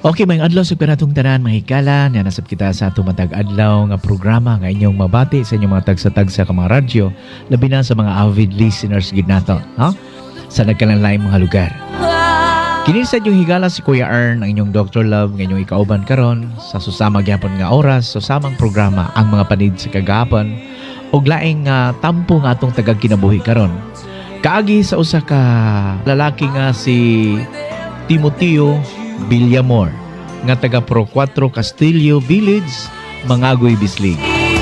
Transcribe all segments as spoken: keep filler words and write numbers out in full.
Okay, may adlaw sa kanatong tanan, mahigala, na nasab kita sa tumatag adlaw nga programa nga inyong mabati sa inyong mga tagsa-tagsa ka mga radyo, labi na sa mga avid listeners gid nato, ha? Sa nagkalain-laing mga lugar. Kini sa inyong higala si Kuya Ern, ang inyong Doctor Love, nga inyong ikauban karon sa susama gyapon nga oras, susamang programa ang mga panid sa kagahapon ug laing uh, tampo nga atong tagag kinabuhi karon. Kaagi sa usa ka lalaki nga si Timoteo Villamor nga taga Pro Cuatro Castillo Village, Mangagoy, Bislig.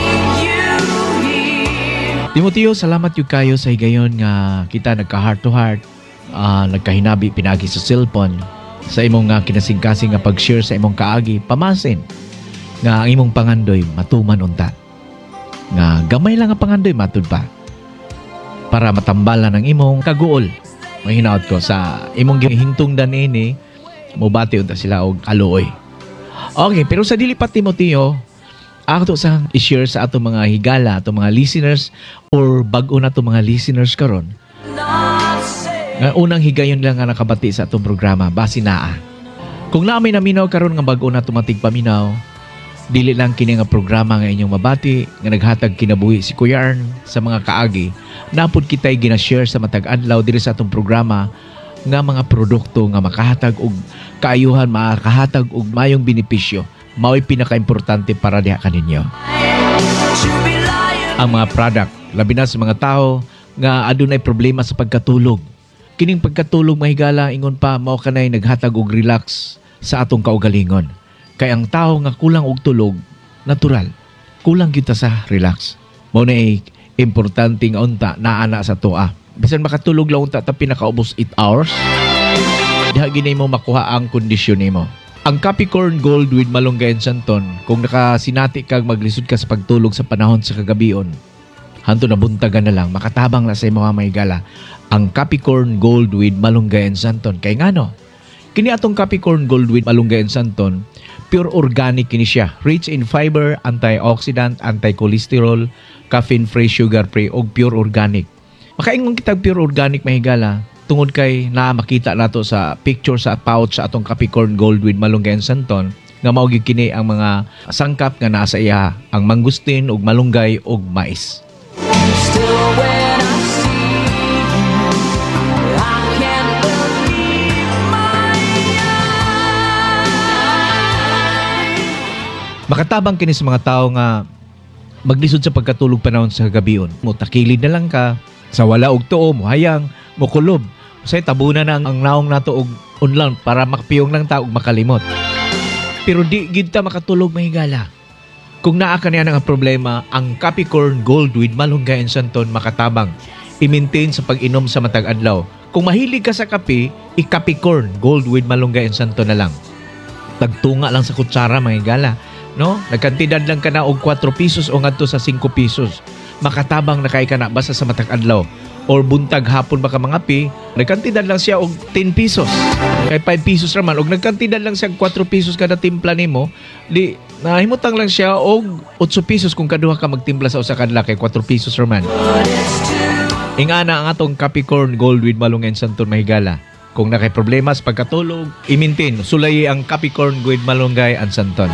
Timoteo, salamat yung kayo sa higayon nga kita nagka heart to heart, uh, nagkahinabi pinagi sa cellphone sa imong nga kinasingkasing nga pag-share sa imong kaagi pamasin nga ang imong pangandoy matuman unta. Nga gamay lang ang pangandoy matud pa para matambalan ang imong kaguol. Mahinaot ko sa imong gihingtungdan ini mubati unta sila og kaluoy. Okay, pero sa dili pa Timoteo, ako sa i-share sa ato mga higala, ato mga listeners or bag-o na ato mga listeners karon. Nga unang higayon lang nga nakabati sa atong programa, basi naa. Kung naamay naminaw karon nga bag-o na tumatig paminaw, dili lang kini nga programa nga inyong mabati nga naghatag kinabuhi si Kuya Ern sa mga kaagi. Napud kitay gina-share sa matag adlaw diri sa atong programa nga mga produkto nga makahatag og kaayuhan, makahatag og mayong benepisyo. Mao'y pinaka-importante para diha kaninyo. Ang mga product, labi na sa mga tao nga adunay problema sa pagkatulog. Kining pagkatulog mahigala ingon pa mao kanay naghatag og relax sa atong kaugalingon. Kay ang tao nga kulang og tulog, natural. Kulang gyud ta sa relax. Mao na ay importante nga unta naana sa tuwa. Bisan makatulog lang unta ta pinakaubos eight hours, diha ginay mo makuha ang kondisyon nimo. Ang Capricorn Gold with Malunggay and Santon, kung nakasinati kag maglisod ka sa pagtulog sa panahon sa kagabion, hanto na buntagan na lang, makatabang na sa imong mahigala ang Capricorn Gold with Malunggay and Santon. Kay ngano? Kini atong Capricorn Gold with Malunggay and Santon, pure organic kini siya. Rich in fiber, antioxidant, anti-cholesterol, caffeine-free, sugar-free, og pure organic. Makaingon kitag pure organic mahigala tungod kay na makita nato sa picture sa pouch sa atong Capricorn Gold with Malunggay and Santon nga mao gyud kini ang mga sangkap nga naa sa iya, ang mangustin ug malunggay ug mais. Makatabang kini sa mga tao nga maglisod sa pagkatulog panahon sa gabion. Mutakilid na lang ka sa wala og tuo mo hayang mo kulob. Say tabunan na ang naong nato og unlang para makapiyong lang ta og makalimot. Pero di gid ta makatulog mahigala. Kung naa kaniya nga problema, ang Capricorn Gold with Malunggay and Santon makatabang i-maintain sa pag-inom sa matag adlaw. Kung mahilig ka sa kape, i-Capricorn Gold with Malunggay and Santon na lang. Tagtunga lang sa kutsara mahigala, no? Nagkantidad lang ka na og four pesos o ngadto sa five pesos. Makatabang na kay ka na basta sa matag adlaw or buntag hapon baka mga pi, nagkantidad lang siya og ten pesos. Kay five pesos raman og nagkantidad lang siya four pesos kada timpla nimo, di nahimutang lang siya og eight pesos kung kaduha ka magtimpla sa usa ka adlaw kay four pesos raman. Ingana ang atong Capricorn Gold with Malunggay and Santon mahigala. Kung nakay problema sa pagkatulog, i-maintain sulay ang Capricorn with Malunggay and Santon.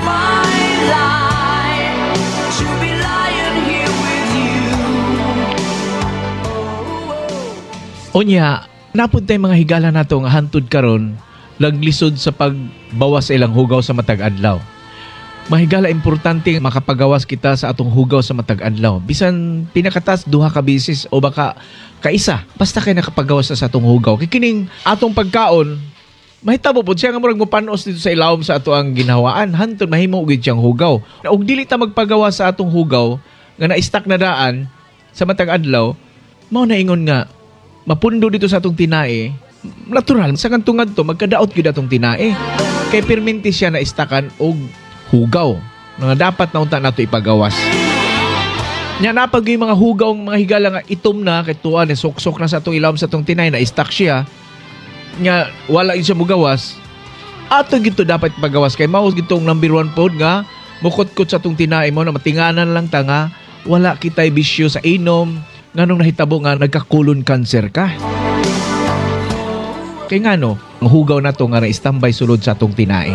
Unya, napud tay mga higala nato nga hantud karon laglisod sa pagbawas sa ilang hugaw sa matag adlaw. Mahigala importante makapagawas kita sa atong hugaw sa matag adlaw. Bisan pinakatas duha ka bisis o baka kaisa, basta kay nakapagawas sa atong hugaw. Kay kining atong pagkaon, mahitabo pod siya nga murag mopanos dito sa ilawom sa ato ang ginhawaan. Hantud mahimo gid siyang hugaw. Og dili ta magpagawas sa atong hugaw nga na-stuck na daan sa matag adlaw, mao na ingon nga mapundo dito sa atong tinae, natural, sa kantungad to, magkadaot yun atong tinae. Kay perminti siya na istakan og hugaw, nga dapat na unta nato ipagawas. Nya napag yung mga hugaw, mga higala nga itom na, kay tuwa, sok-sok na sa atong ilawom sa atong tinae, na istak siya, nya wala yun siya mugawas, ato gito dapat ipagawas. Kay mao gitong number one pod nga, mukot-kot sa atong tinae mo, na matinganan lang ta nga, wala kitay bisyo sa inom, nganong nahitabo nga nagkakulon cancer ka. Kaya nga no, ang hugaw na to nga na-standby sulod sa atong tinae.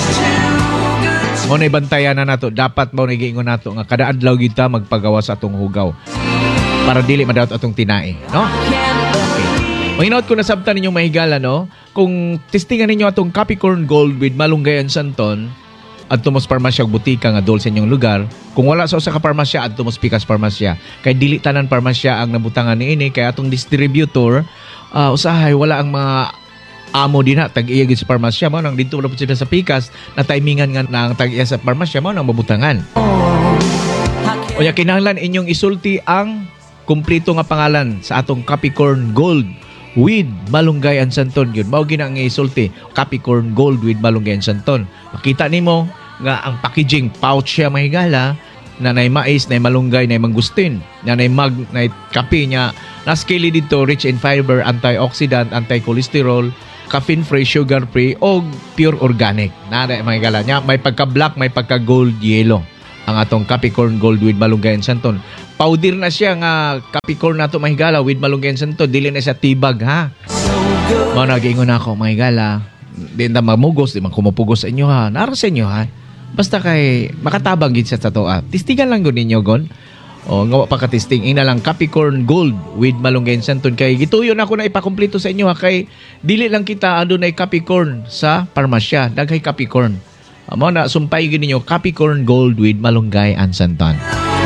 Mo na bantayan na nato, dapat mo na giingon nato nga kada adlaw gyud ta magpagawa sa atong hugaw para dili madawat atong tinae, no? Okay. Mahinaot ko na sabtan ninyo mahigala, no? Kung testingan ninyo atong Capricorn Gold with Malunggay and Santon at tumos parmasya og butika nga dol sa inyong lugar, kung wala sa usa ka parmasya at tumos pikas parmasya, kay dili tanan parmasya ang nabutangan niini, kay atong distributor uh, usahay wala ang mga amo din na tag-iya gid sa parmasya mo nang dito na po sila sa pikas na timingan nga nang tag-iya sa parmasya mo nang mabutangan. O ya kinahanglan inyong isulti ang kumpleto nga pangalan sa atong Capricorn Gold with Malunggay and Santon. Yun mao gina nga isulti, Capricorn Gold with Malunggay and Santon. Makita nimo nga ang packaging pouch siya mahigala na nay mais, nay malunggay, nay mangustin, na nay mag, nay kape niya. Na scale dito rich in fiber, antioxidant, anti-cholesterol, caffeine-free, sugar-free, o pure organic. Nada, mga gala niya. May pagka-black, may pagka-gold yellow. Ang atong Capricorn Gold with Malunggay and Santon. Powder na siya nga Capricorn na ito, mga gala, with Malunggay and Santon. Dili na siya tibag, ha? Mga nag-iingon ako, mga gala. Di na mamugos, di man kumupugos sa inyo, ha? Nara sa inyo, ha? Basta kay makatabang gid sa tatoa. Tistigan lang gud ninyo, gon. O, nga pa ka-testing. Ina lang, Capricorn Gold with Malunggay and Santon. Kay gituyon ako na ipakumpleto sa inyo, ha? Kay dili lang kita ando na Capricorn sa parmasya. Daghay Capricorn. Amo na, sumpay gid ninyo, Capricorn Gold with Malunggay and Santon.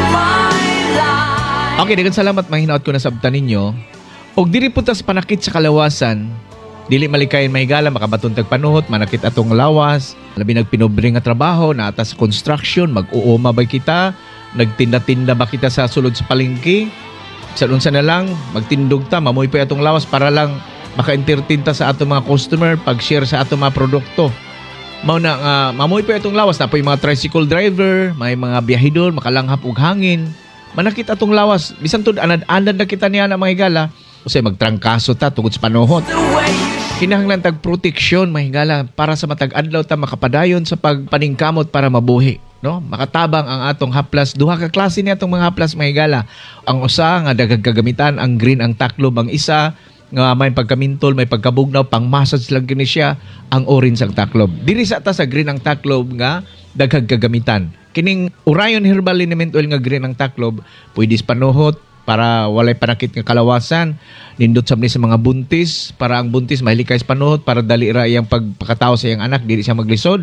Okay, dagan salamat. Mahinaot ko na sabtan ninyo. Og diri punta sa panakit sa kalawasan, dili malikayan mahigala, makabaton tag panuhot, manakit atong lawas, labi nagpinobre nga trabaho, naata sa construction, mag-uuma ba kita, nagtinda-tinda ba kita sa sulod sa palengke? Sa unsa na lang, magtindog ta, mamoy pa atong lawas para lang maka-entertain ta sa atong mga customer, pag-share sa atong mga produkto. Mao na uh, mamoy pa atong lawas, napoy mga tricycle driver, may mga biyahidor, makalanghap og hangin. Manakit atong lawas, bisan tud anad-anad na kita niya na mahigala, usay magtrangkaso ta tungod sa panuhot. Kinahanglan tag proteksyon mahigala para sa matag adlaw ta makapadayon sa pagpaningkamot para mabuhi, no? Makatabang ang atong haplas. Duha ka klase ni atong mga haplas mahigala. Ang usa nga daghang kagamitan, ang green ang taklob, ang isa nga may pagkamintol, may pagkabugnaw, pang massage lang kini siya, ang orange ang taklob. Diri sa ta sa green ang taklob nga daghang kagamitan. Kining Orion Herbal Liniment Oil nga green ang taklob, pwede sa panuhot para walay panakit nga kalawasan, nindot sa sa mga buntis, para ang buntis mahilikay sa panuhot, para dali ra iyang pagpakatao sa iyang anak, dili siya maglisod.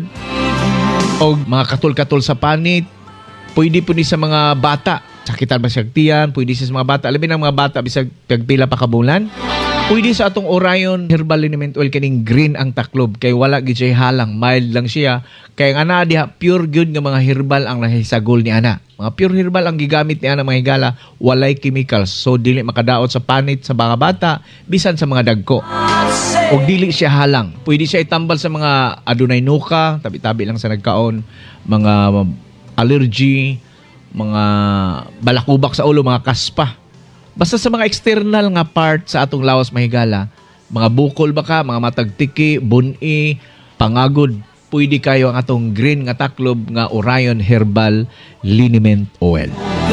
O mga katul-katul sa panit, pwede po ni sa mga bata, sakitan ba siya tiyan, pwede siya sa mga bata, alamin ang mga bata, bisag pagpila pa kabulan. Pwede sa atong Orion Herbal Liniment Oil kaning green ang taklob, kay wala gid siya halang, mild lang siya, kay ang ana diha pure good nga mga herbal ang nahisagol ni ana. Mga pure herbal ang gigamit ni ana mga higala, walay chemicals, so dili makadaot sa panit sa mga bata bisan sa mga dagko. Og dili siya halang. Pwede siya itambal sa mga adunay nuka, tabi-tabi lang sa nagkaon, mga allergy, mga balakubak sa ulo, mga kaspa. Basta sa mga external nga part sa atong lawas mahigala, mga bukol ba ka, mga matagtiki, buni, pangagod, pwede kayo ang atong green nga taklob nga Orion Herbal Liniment Oil.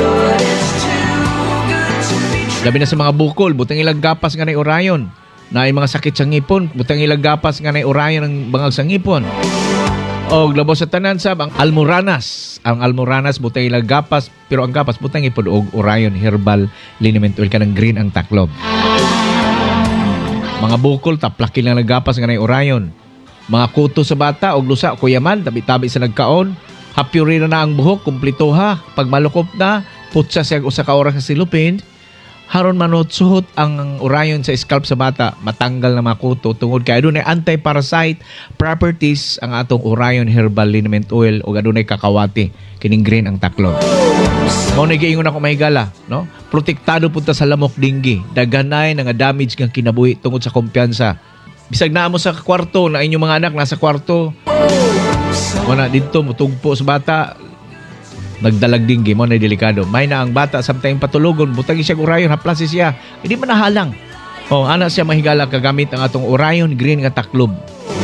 Labi na sa mga bukol, butang ilang gapas nga na Orion. Na ay mga sakit sa ngipon, butang ilang gapas nga na Orion ang bangag sa ngipon. O glabo sa tanan sab ang Almoranas. Ang Almoranas butang ilang gapas, pero ang gapas butang ipod og Orion Herbal Liniment Oil kanang green ang taklob. Mga bukol taplaki lang nagapas nga na Orion. Mga kuto sa bata og lusa kuyaman, tabi-tabi sa nagkaon, hapyuri na, na ang buhok, kumpleto ha. Pag malukop na, putsa siya usa ka oras sa silupin. Haron manot suhot ang Orion sa scalp sa bata, matanggal na mga kuto tungod kay adunay anti-parasite properties ang atong Orion Herbal Liniment Oil o adunay kakawati kining green ang taklob. Mao na giingon ako mahigala, no? Protektado punta sa lamok dinggi, daganay nga damage nga kinabuhi tungod sa kumpiyansa. Bisag naa mo sa kwarto na inyong mga anak nasa kwarto, wala dito mutugpo sa bata, nagdalag dinggi mo na delikado. May na ang bata samtang patulugon, butang siya Orion, haplasi siya. Hindi man nahalang. O, ana siya mahigala kagamit ang atong Orion green nga taklob.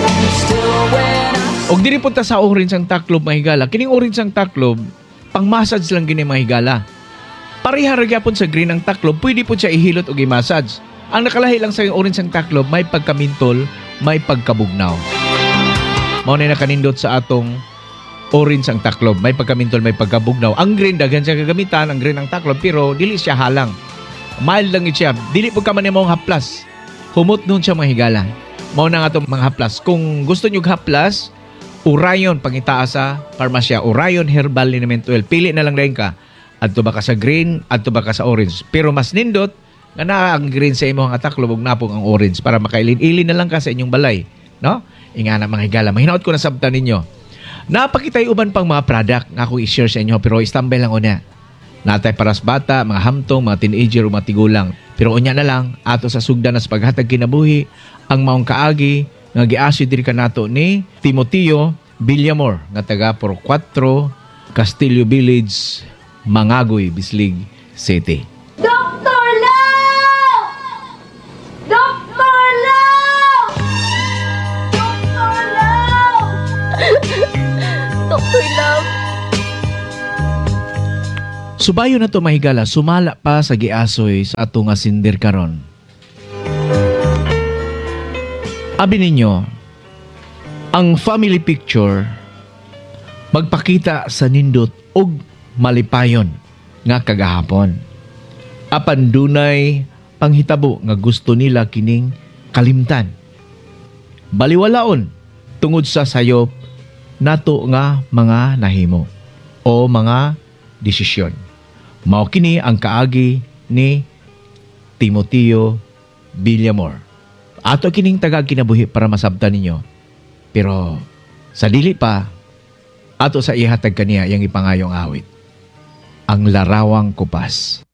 Og diri punta sa orange ang taklob mahigala. Kining orange ang taklob, pang massage lang gini mahigala. Pareha ra gyapon sa green ang taklob, pwede po siya ihilot og i-massage. Ang nakalahi lang sa orange ang taklob, may pagkamintol, may pagkabugnaw. Mao na nakanindot sa atong orange ang taklob. May pagkamintol, may pagkabugnaw. Ang green, daghan siya kagamitan, ang green ang taklob, pero dili siya halang. Mild lang siya. Dili po ka man yung haplas. Humot nun siya mga higala. Mao na nga itong mga haplas. Kung gusto nyo haplas, Orion, pangitaas sa parmasya. Orion Herbal Liniment Oil. Pili na lang rin ka. Adto ba ka sa green, adto ba ka sa orange. Pero mas nindot, nga na ang green sa imo ang taklob, ug napong ang orange para makailin-ilin na lang ka sa inyong balay. No? Ingana mga higala. Mahinaot ko na sabta ninyo. Napakitay uban pang mga product nga akong i-share sa inyo, pero istambay lang una. Natay paras bata, mga hamtong, mga teenager o mga tigulang. Pero unya na lang, ato sa sugda na sa paghatag kinabuhi, ang maong kaagi, nga giasyo diri kanato ni Timoteo Villamor, nga taga Puro Cuatro, Castillo Village, Mangagoy, Bislig City. Doctor Lau! Doctor Lau! Doctor Lau! Doctor Lau! Subayo na to mahigala, sumala pa sa giasoy sa ato nga sindir karon. Abi ninyo, ang family picture magpakita sa nindot og malipayon nga kagahapon. Apan dunay panghitabo nga gusto nila kining kalimtan. Baliwalaon tungod sa sayop nato nga mga nahimo o mga desisyon. Mao kini ang kaagi ni Timoteo Villamor. Ato kining taga kinabuhi para masabtan ninyo. Pero sa dili pa, ato sa ihatag kaniya yang ipangayong awit. Ang larawang kupas.